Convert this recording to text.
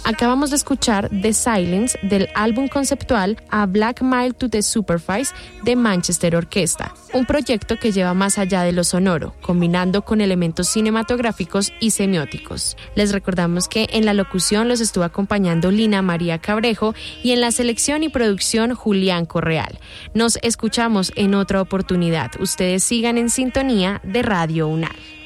Acabamos de escuchar The Silence del álbum conceptual A Black Mile to the Superfice de Manchester Orquesta, un proyecto que lleva más allá de lo sonoro, combinando con elementos cinematográficos y semióticos. Les recordamos que en la locución los estuvo acompañando Lina María Cabrejo y en la selección y producción Julián Correal. Nos escuchamos en otra oportunidad. Ustedes sigan en sintonía de Radio UNAL.